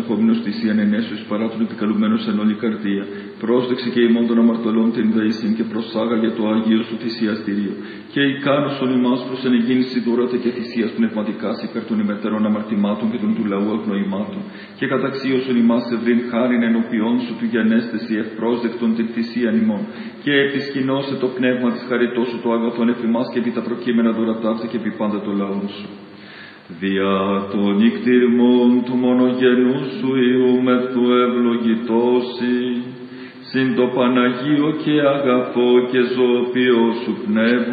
συνεχόμενος θυσίαν ενέσου εις παρά των επικαλουμένων εν όλη καρδία. Πρόσδεξε και ημών των αμαρτωλών την δεήσιν και προσάγαγε το Άγιο σου θυσιαστήριο. Και ικάνωσον ημάς προς ενεγίνηση δώρατα και θυσίας πνευματικάς υπέρ των ημετέρων αμαρτημάτων και των του λαού αγνοημάτων. Και καταξίωσον ημάς ευρύν χάριν ενωπιών σου του γενέστεση ευπρόσδεκτον την θυσίαν ημών. Και επισκηνώσε το πνεύμα της χαριτός σου το αγαθόν επί μας και επί τα προκείμενα δωρατάψε και επί πάντα το λαό σου. Δια των νικτήρμων του μονογενού σου Υιού με του ευλογητώσει, συν το Παναγίο και αγαθό και ζωοποιό σου πνεύμα,